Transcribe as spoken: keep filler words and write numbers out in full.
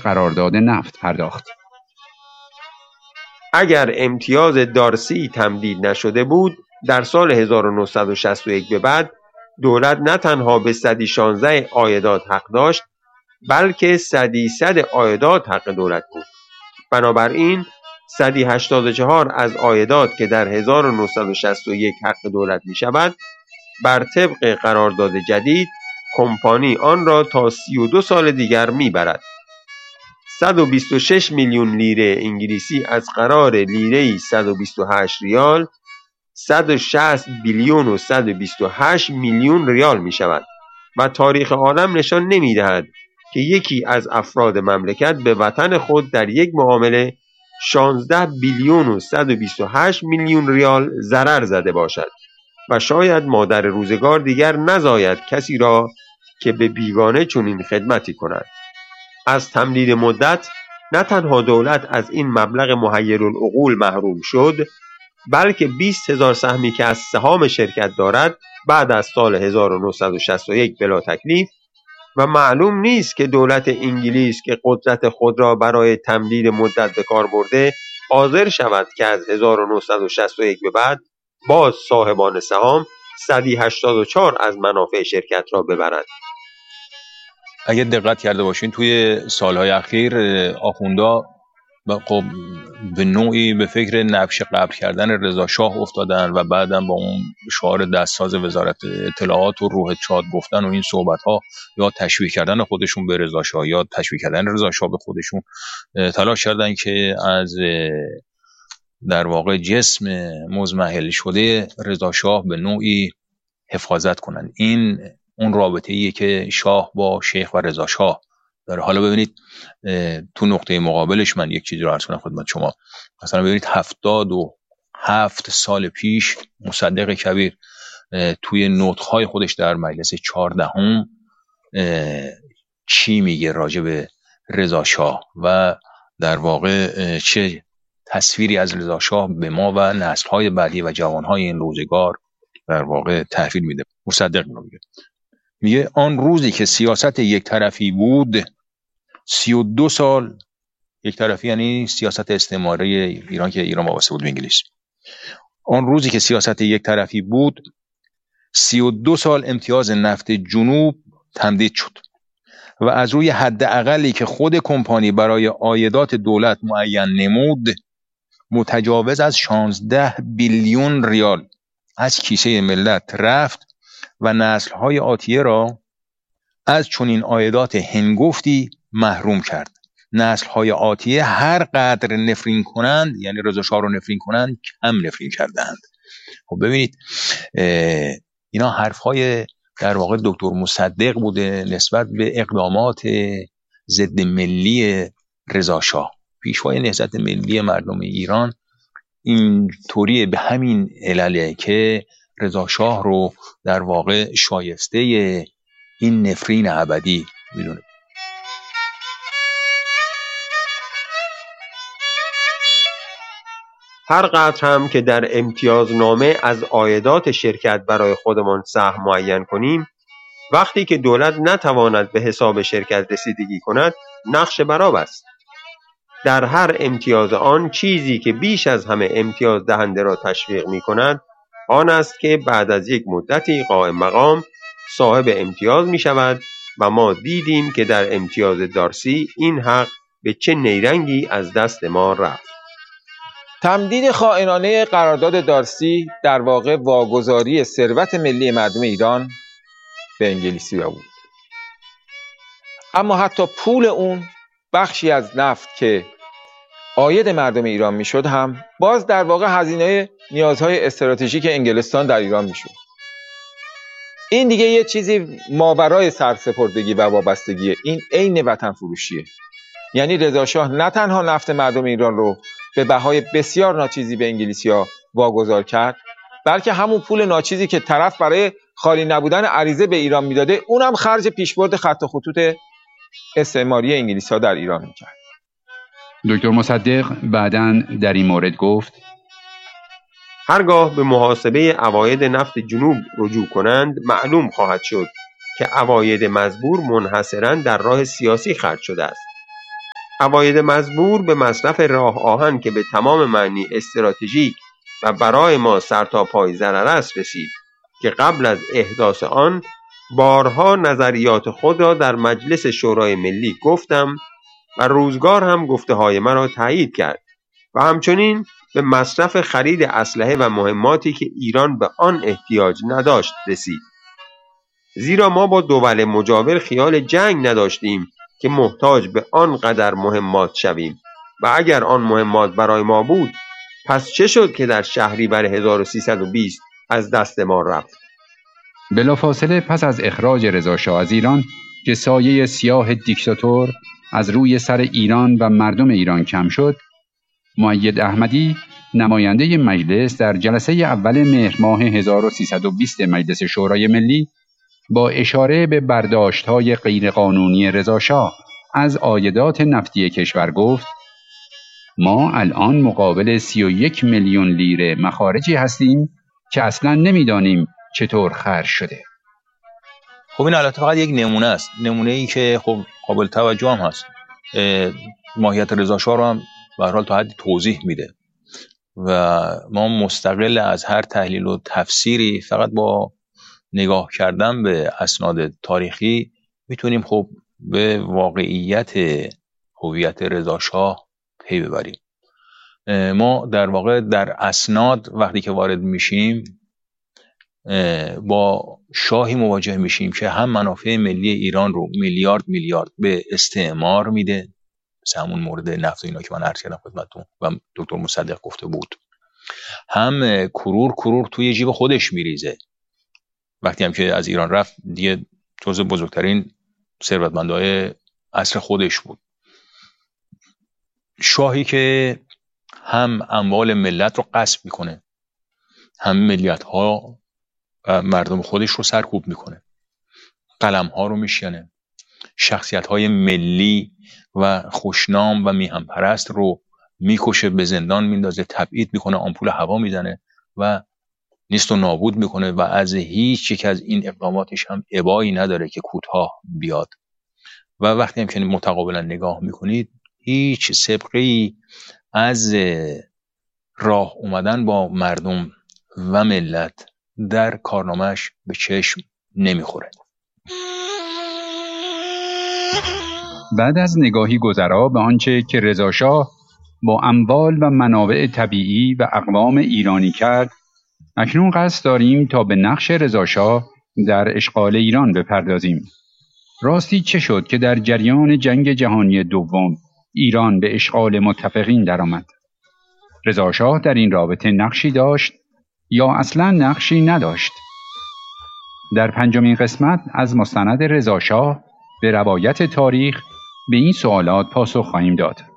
قرارداد نفت پرداخت. اگر امتیاز دارسی تمدید نشده بود، در سال هزار و نهصد و شصت و یک به بعد دولت نه تنها به صدی شانزده عایدات حق داشت، بلکه صدی صد عایدات حق دولت بود. بنابراین صدی هشتاد و چهار از عایدات که در هزار و نهصد و شصت و یک حق دولت می شود، بر طبق قرارداد جدید کمپانی آن را تا سی و دو سال دیگر می برد. صد و بیست و شش میلیون لیره انگلیسی از قرار لیره صد و بیست و هشت ریال، صد و شصت بیلیون و صد و بیست و هشت میلیون ریال می شود و تاریخ عالم نشان نمی دهد که یکی از افراد مملکت به وطن خود در یک معامله شانزده بیلیون و صد و بیست و هشت میلیون ریال ضرر زده باشد و شاید مادر روزگار دیگر نزاید کسی را که به بیگانه چنین خدمتی کند. از تمدید مدت نه تنها دولت از این مبلغ محیرالعقول محروم شد، بلکه بیست هزار سهمی که از سهام شرکت دارد بعد از سال هزار و نهصد و شصت و یک بلا تکلیف و معلوم نیست که دولت انگلیس که قدرت خود را برای تمدید مدت به کار برده حاضر شود که از هزار و نهصد و شصت و یک به بعد باز صاحبان سهام صدی هشتاد و چهار از منافع شرکت را ببرند. اگه دقت کرده باشین توی سالهای اخیر آخوندا خب به نوعی به فکر نبش قبل کردن رضا شاه افتادن و بعداً با اون شعار دستساز وزارت اطلاعات و روح چاد گفتن و این صحبت ها یا تشویق کردن خودشون به رضا شاه یا تشویق کردن رضا شاه به خودشون تلاش کردن که از در واقع جسم مزمحل شده رضا شاه به نوعی حفاظت کنن. این اون رابطه ایه که شاه با شیخ و رضا شاه داره. حالا ببینید تو نقطه مقابلش من یک چیزی رو عرض کنم خدمت شما. مثلا ببینید هفتاد و هفت سال پیش مصدق کبیر توی نطق‌های خودش در مجلس چهاردهم چی میگه راجع به رضا شاه و در واقع چه تصویری از رضا شاه به ما و نسل‌های بعدی و جوان‌های این روزگار در واقع تحویل میده. مصدق میگه میگه آن روزی که سیاست یک طرفی بود، سی و دو سال یک طرفی یعنی سیاست استعماری ایران که ایران وابسته بود به انگلیس. آن روزی که سیاست یک طرفی بود، سی و دو سال امتیاز نفت جنوب تمدید شد و از روی حد اقلی که خود کمپانی برای عایدات دولت معین نمود، متجاوز از شانزده بیلیون ریال از کیسه ملت رفت و نسل‌های آتیه را از چنین عایدات هنگفتی محروم کرد. نسل‌های آتیه هر قدر نفرین کنند، یعنی رضا شاه رو نفرین کنند، کم نفرین کردند. خب ببینید اینا حرف‌های در واقع دکتر مصدق بوده نسبت به اقدامات ضد ملی رضا شاه. پیشوای نهضت ملی مردم ایران این طوریه به همین علله که رضا شاه رو در واقع شایسته این نفرین ابدی میدونه. هر قدر هم که در امتیازنامه از عایدات شرکت برای خودمان سهم معین کنیم، وقتی که دولت نتواند به حساب شرکت رسیدگی کند، نقش برآب است. در هر امتیاز آن چیزی که بیش از همه امتیاز دهنده را تشویق می کند آن است که بعد از یک مدتی قائم مقام صاحب امتیاز می شود و ما دیدیم که در امتیاز دارسی این حق به چه نیرنگی از دست ما رفت. تمدید خائنانه قرارداد دارسی در واقع واگذاری ثروت ملی مردم ایران به انگلیسی‌ها بود. اما حتی پول اون بخشی از نفت که عاید مردم ایران میشد هم باز در واقع هزینه نیازهای استراتژیک انگلستان در ایران میشد. این دیگه یه چیزی ماورای سرسپردگی و وابستگیه. این عین وطن فروشیه. یعنی رضا شاه نه تنها نفت مردم ایران رو به بهای بسیار ناچیزی به انگلیسی‌ها واگذار کرد، بلکه همون پول ناچیزی که طرف برای خالی نبودن عریضه به ایران میداده اونم خرج پیشبرد خط و خطوط استعماری انگلیس‌ها در ایران میکرد. دکتر مصدق بعداً در این مورد گفت هرگاه به محاسبه عواید نفت جنوب رجوع کنند معلوم خواهد شد که عواید مزبور منحصراً در راه سیاسی خرج شده است. عواید مزبور به مصرف راه آهن که به تمام معنی استراتژیک و برای ما سرتاپای ضرر است رسید که قبل از احداث آن بارها نظریات خود را در مجلس شورای ملی گفتم و روزگار هم گفته های مرا تایید کرد و همچنین به مصرف خرید اسلحه و مهماتی که ایران به آن احتیاج نداشت رسید. زیرا ما با دول مجاور خیال جنگ نداشتیم که محتاج به آن قدر مهمات شویم و اگر آن مهمات برای ما بود پس چه شد که در شهریور هزار و سیصد و بیست از دست ما رفت؟ بلافاصله پس از اخراج رضا شاه از ایران که سایه سیاه دیکتاتور از روی سر ایران و مردم ایران کم شد، مؤید احمدی نماینده مجلس در جلسه اول مهر ماه هزار و سیصد و بیست مجلس شورای ملی با اشاره به برداشت‌های غیرقانونی رضا شاه از عایدات نفتی کشور گفت: ما الان مقابل سی و یک میلیون لیره مخارجی هستیم که اصلا نمیدانیم چطور خرج شده. خب این البته فقط یک نمونه است، نمونه ای که خب قابل توجه هم هست. ماهیت رضا شاه رو هم به هر حال تا حدی توضیح میده و ما مستقل از هر تحلیل و تفسیری فقط با نگاه کردن به اسناد تاریخی میتونیم خب به واقعیت هویت رضا شاه پی ببریم. ما در واقع در اسناد وقتی که وارد میشیم با شاهی مواجه میشیم که هم منافع ملی ایران رو میلیارد میلیارد به استعمار میده، مثل همون مورد نفت و اینا که من عرض کردم خدمتتون و دکتر مصدق گفته بود، هم کرور کرور توی جیب خودش میریزه. وقتی هم که از ایران رفت دیگه جزو بزرگترین ثروتمندای عصر خودش بود. شاهی که هم اموال ملت رو غصب میکنه، هم ملیت ها و مردم خودش رو سرکوب میکنه، قلم ها رو میشکنه، شخصیت های ملی و خوشنام و میهم پرست رو میکشه، به زندان میندازه، تبعید میکنه، آمپول هوا میزنه و نیست و نابود میکنه و از هیچ یک از این اقداماتش هم ابایی نداره که کوتاه بیاد. و وقتی هم که متقابلا نگاه میکنید هیچ سابقه‌ای از راه اومدن با مردم و ملت در کارنامه‌اش به چشم نمیخوره. بعد از نگاهی گذرا به آنچه که رضا شاه با اموال و منابع طبیعی و اقوام ایرانی کرد، اکنون قصد داریم تا به نقش رضا شاه در اشغال ایران بپردازیم. راستی چه شد که در جریان جنگ جهانی دوم ایران به اشغال متفقین درآمد؟ رضا شاه در این رابطه نقشی داشت یا اصلا نقشی نداشت؟ در پنجمین قسمت از مستند رضا شاه به روایت تاریخ به این سوالات پاسخ خواهیم داد.